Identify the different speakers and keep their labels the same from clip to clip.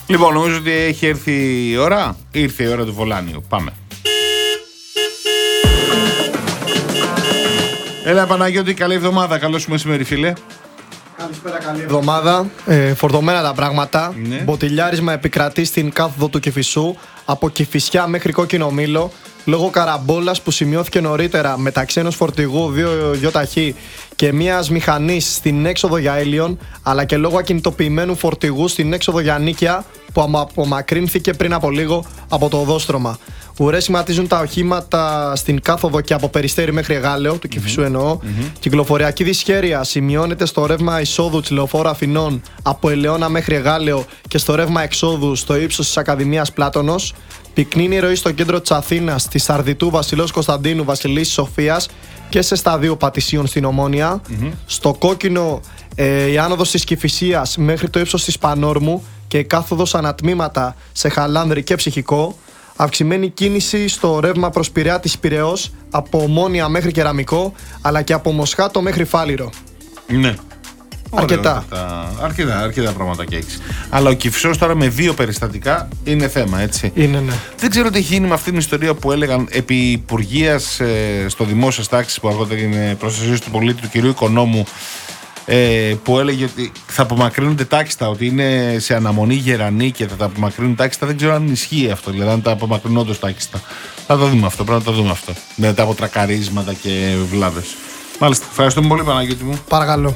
Speaker 1: Λοιπόν, νομίζω ότι έχει έρθει η ώρα. Ήρθε η ώρα του Βολάνιου. Πάμε. Έλα Παναγιώτη, καλή εβδομάδα. Καλό σου μεσημέρι, φίλε.
Speaker 2: Καλησπέρα, καλή εβδομάδα. Φορτωμένα τα πράγματα.
Speaker 1: Ναι.
Speaker 2: Μποτιλιάρισμα επικρατεί στην κάθοδο του Κηφισού από Κηφισιά μέχρι Κόκκινο Μήλο λόγω καραμπόλας που σημειώθηκε νωρίτερα μεταξύ ενός φορτηγού 2 γιοταχή και μιας μηχανής στην έξοδο για Έλιον, αλλά και λόγω ακινητοποιημένου φορτηγού στην έξοδο για Νίκαια που απομακρύνθηκε πριν από λίγο από το οδόστρωμα. Ουρές σχηματίζουν τα οχήματα στην κάθοδο και από Περιστέρι μέχρι Εγάλεο, του Κηφισού εννοώ. Κυκλοφοριακή δυσχέρεια σημειώνεται στο ρεύμα εισόδου της Λεωφόρου Αθηνών από Ελαιώνα μέχρι Εγάλεο και στο ρεύμα εξόδου στο ύψος της Ακαδημίας Πλάτωνος. Πυκνή η ροή στο κέντρο της Αθήνας, στη Σαρδιτού, Βασιλός Κωνσταντίνου, Βασιλίσσης Σοφίας και σε σταδίο Πατησίων στην Ομόνια. Στο Κόκκινο η άνοδος της Κηφισίας μέχρι το ύψος της Πανόρμου και η κάθοδος ανατμήματα σε Χαλάνδρη και Ψυχικό. Αυξημένη κίνηση στο ρεύμα προς Πειραιά της Πειραιώς από Ομόνια μέχρι Κεραμικό, αλλά και από Μοσχάτο μέχρι Φάληρο.
Speaker 1: Ναι.
Speaker 2: Αρκετά.
Speaker 1: Αρκετά πράγματα και έχεις. Αλλά ο Κηφισός τώρα με 2 περιστατικά είναι θέμα, έτσι.
Speaker 2: Είναι, ναι.
Speaker 1: Δεν ξέρω τι έχει γίνει με αυτήν την ιστορία που έλεγαν επί υπουργείας στο δημόσιο τάξη που αργότερα είναι προστασίας του πολίτη του κυρίου Οικονόμου, που έλεγε ότι θα απομακρύνονται τάξιστα, ότι είναι σε αναμονή γερανή και θα τα απομακρύνουν τάξιστα. Δεν ξέρω αν ισχύει αυτό, δηλαδή αν τα απομακρύνουν όντως τάξιστα. Θα το δούμε αυτό, πρέπει να το δούμε αυτό. Μετά από τρακαρίσματα και βλάβες. Μάλιστα. Ευχαριστούμε πολύ, Παναγιώτη μου.
Speaker 2: Παρακαλώ.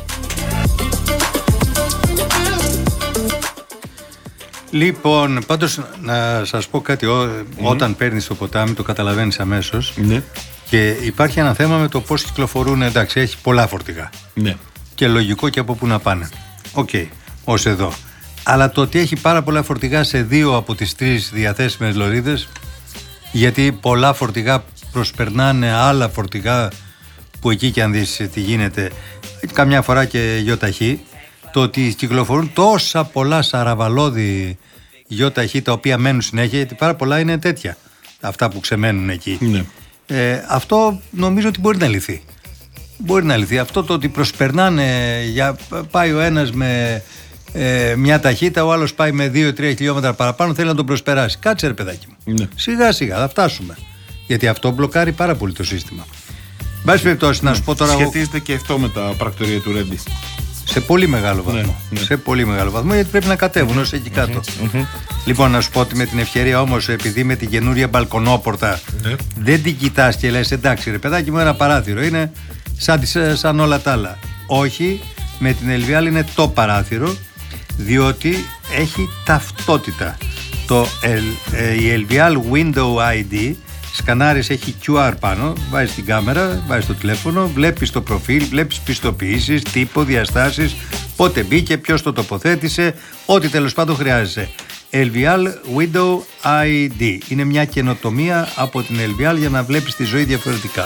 Speaker 3: Λοιπόν, πάντως να σας πω κάτι. Όταν παίρνεις το ποτάμι το καταλαβαίνεις αμέσως.
Speaker 1: Ναι.
Speaker 3: Και υπάρχει ένα θέμα με το πώς κυκλοφορούν. Εντάξει, έχει πολλά φορτηγά.
Speaker 1: Ναι.
Speaker 3: Και λογικό και από πού να πάνε. Οκ, ως εδώ. Αλλά το ότι έχει πάρα πολλά φορτηγά σε 2 από τις 3 διαθέσιμες λωρίδες, γιατί πολλά φορτηγά προσπερνάνε άλλα φορτηγά που εκεί και αν δεις τι γίνεται, καμιά φορά και γιοταχή, το ότι κυκλοφορούν τόσα πολλά σαραβαλώδη γιοταχή τα οποία μένουν συνέχεια, γιατί πάρα πολλά είναι τέτοια, αυτά που ξεμένουν εκεί.
Speaker 1: Ναι.
Speaker 3: Αυτό νομίζω ότι μπορεί να λυθεί. Μπορεί να λυθεί. Αυτό το ότι προσπερνάνε, πάει ο ένας με μια ταχύτητα, ο άλλος πάει με 2-3 χιλιόμετρα παραπάνω, θέλει να τον προσπεράσει. Κάτσε ρε παιδάκι μου.
Speaker 1: Ναι.
Speaker 3: Σιγά σιγά θα φτάσουμε. Γιατί αυτό μπλοκάρει πάρα πολύ το σύστημα. Μπας περιπτώσει, να σου πω τώρα.
Speaker 1: Σχετίζεται και αυτό με τα πρακτορία του Ρέντι.
Speaker 3: Σε πολύ μεγάλο βαθμό.
Speaker 1: Ναι.
Speaker 3: Σε πολύ μεγάλο βαθμό, γιατί πρέπει να κατέβουν ως εκεί κάτω. Λοιπόν, να σου πω ότι με την ευκαιρία όμως, επειδή με την καινούρια μπαλκονόπορτα δεν την κοιτάς και λες εντάξει ρε παιδάκι μου, ένα παράθυρο είναι σαν όλα τα άλλα. Όχι, με την Ελβιάλ είναι το παράθυρο, διότι έχει ταυτότητα. Η Ελβιάλ Window ID σκανάρεις, έχει QR πάνω, βάζεις την κάμερα, βάζεις το τηλέφωνο, βλέπεις το προφίλ, βλέπεις πιστοποιήσεις, τύπο, διαστάσεις, πότε μπήκε, ποιος το τοποθέτησε, ό,τι τέλος πάντων χρειάζεσαι. Elvial Window ID. Είναι μια καινοτομία από την Elvial για να βλέπεις τη ζωή διαφορετικά.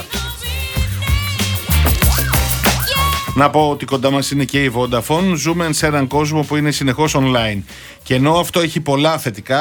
Speaker 1: Να πω ότι κοντά μας είναι και η Vodafone. Ζούμε σε έναν κόσμο που είναι συνεχώς online. Και ενώ αυτό έχει πολλά θετικά,